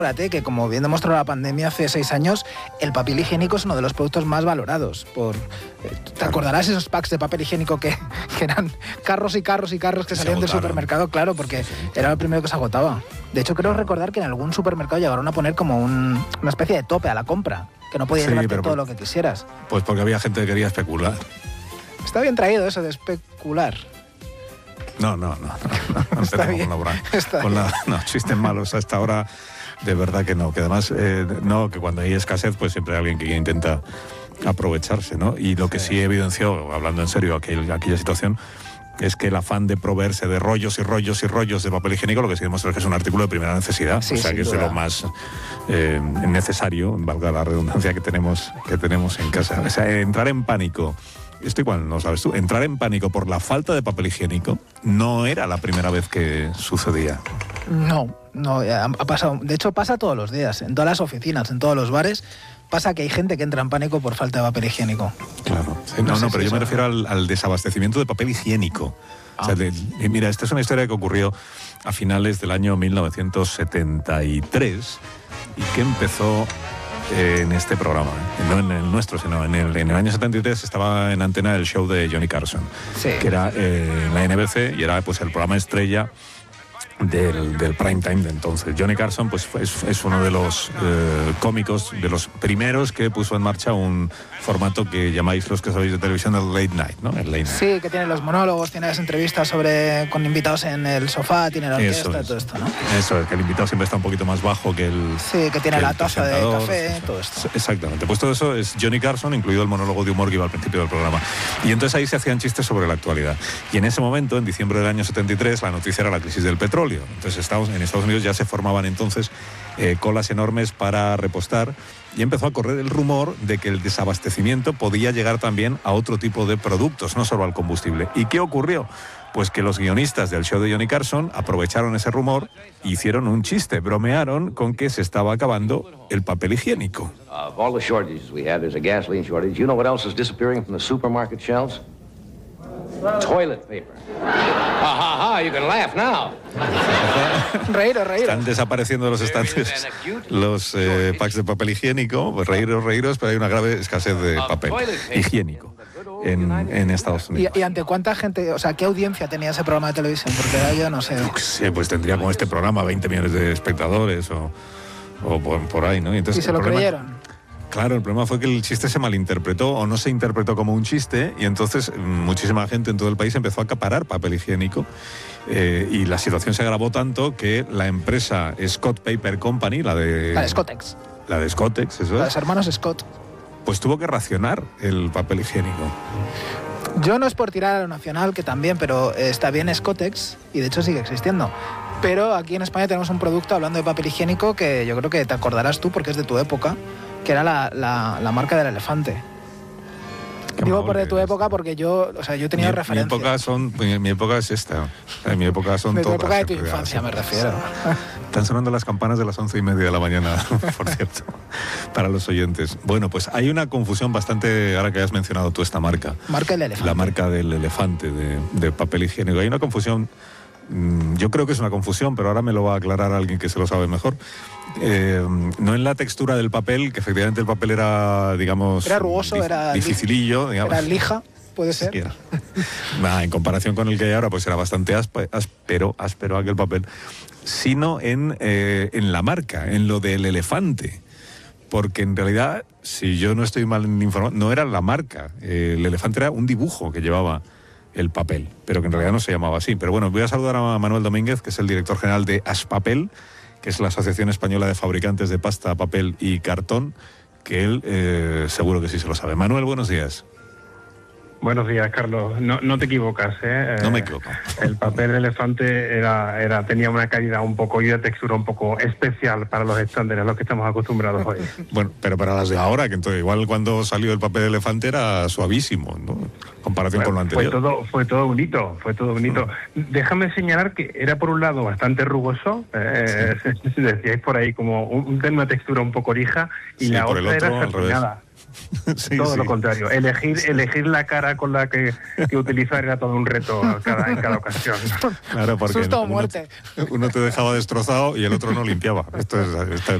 Acuérdate que, como bien demostró la pandemia hace 6 años, el papel higiénico es uno de los productos más valorados. ¿Te acordarás esos packs de papel higiénico que eran carros y carros y carros que salían del supermercado? Claro, porque era lo primero que se agotaba. De hecho, creo recordar que en algún supermercado llegaron a poner como una especie de tope a la compra, que no podías llevarte todo lo que quisieras. Pues porque había gente que quería especular. Está bien traído eso de especular. No. Está bien. No, chistes malos hasta ahora. De verdad que no, que además, que cuando hay escasez, pues siempre hay alguien que intenta aprovecharse, ¿no? Y lo que sí evidenció, hablando en serio, aquella situación, es que el afán de proveerse de rollos y rollos y rollos de papel higiénico, lo que sí demuestra es que es un artículo de primera necesidad, que es de lo más necesario, valga la redundancia, que tenemos en casa. O sea, entrar en pánico. Esto igual no sabes tú, entrar en pánico por la falta de papel higiénico no era la primera vez que sucedía. No, ha pasado. De hecho, pasa todos los días, en todas las oficinas, en todos los bares, pasa que hay gente que entra en pánico por falta de papel higiénico. Claro. Pero yo me refiero al desabastecimiento de papel higiénico. O sea, mira, esta es una historia que ocurrió a finales del año 1973 y que empezó en este programa, no en el nuestro, sino en el año 73 estaba en antena el show de Johnny Carson, que era en la NBC y era pues el programa estrella del prime time de entonces. Johnny Carson pues es uno de los cómicos, de los primeros que puso en marcha un formato que llamáis los que sabéis de televisión el late night, ¿no? El late night. Sí, que tiene los monólogos, tiene las entrevistas con invitados en el sofá, tiene la orquesta, todo esto, ¿no? Eso es, que el invitado siempre está un poquito más bajo que el... Sí, que tiene la taza de café, todo esto. Exactamente, pues todo eso es Johnny Carson, incluido el monólogo de humor que iba al principio del programa. Y entonces ahí se hacían chistes sobre la actualidad. Y en ese momento, en diciembre del año 73, la noticia era la crisis del petróleo. Entonces en Estados Unidos ya se formaban entonces colas enormes para repostar y empezó a correr el rumor de que el desabastecimiento podía llegar también a otro tipo de productos, no solo al combustible. ¿Y qué ocurrió? Pues que los guionistas del show de Johnny Carson aprovecharon ese rumor e hicieron un chiste, bromearon con que se estaba acabando el papel higiénico. Of all the shortages we have, there's a gasoline shortage. You know what else is disappearing from the supermarket shelves? Toilet paper. You can laugh now. Reíros. Están desapareciendo de los estantes los packs de papel higiénico. Pues reíros, pero hay una grave escasez de papel higiénico en Estados Unidos. ¿Y ante cuánta gente, o sea, qué audiencia tenía ese programa de televisión? Porque yo no sé. Pues tendría como este programa 20 millones de espectadores o por ahí, ¿no? Entonces, ¿y se lo creyeron? Claro, el problema fue que el chiste se malinterpretó o no se interpretó como un chiste y entonces muchísima gente en todo el país empezó a acaparar papel higiénico y la situación se agravó tanto que la empresa Scott Paper Company, la de Scottex. La de Scottex, eso es. Los hermanos Scott. Pues tuvo que racionar el papel higiénico. Yo no es por tirar a lo nacional, que también, pero está bien Scottex y de hecho sigue existiendo. Pero aquí en España tenemos un producto, hablando de papel higiénico, que yo creo que te acordarás tú porque es de tu época, que era la marca del elefante. Digo por de tu época porque yo he tenido referencias. Mi época es esta. Mi época son de todas. Tu época de tu infancia me refiero. Están sonando las campanas de las 11:30 de la mañana, por cierto, para los oyentes. Bueno, pues hay una confusión bastante, ahora que has mencionado tú esta marca. Marca del elefante. La marca del elefante de papel higiénico. Hay una confusión. Yo creo que es una confusión, pero ahora me lo va a aclarar alguien que se lo sabe mejor. No en la textura del papel, que efectivamente el papel era, digamos... Era rugoso, era... dificilillo, digamos. Era lija, puede ser. Sí, en comparación con el que hay ahora, pues era bastante áspero aquel papel. Sino en la marca, en lo del elefante. Porque en realidad, si yo no estoy mal informado, no era la marca. El elefante era un dibujo que llevaba el papel, pero que en realidad no se llamaba así. Pero bueno, voy a saludar a Manuel Domínguez, que es el director general de Aspapel, que es la Asociación Española de Fabricantes de Pasta, Papel y Cartón, que él seguro que sí se lo sabe. Manuel, buenos días. Buenos días, Carlos. No te equivocas, ¿eh? No me equivoco. El papel de elefante tenía una calidad un poco y una textura un poco especial para los estándares a los que estamos acostumbrados hoy. Bueno, pero para las de ahora, que entonces igual cuando salió el papel de elefante era suavísimo, ¿no? En comparación con lo anterior. Fue todo un hito. Déjame señalar que era por un lado bastante rugoso, decíais por ahí como una textura un poco lija, y la otra era satinada. Sí, todo sí. lo contrario. Elegir la cara con la que utilizar era todo un reto en cada ocasión. Claro, porque Susto o muerte. uno te dejaba destrozado y el otro no limpiaba. Esto es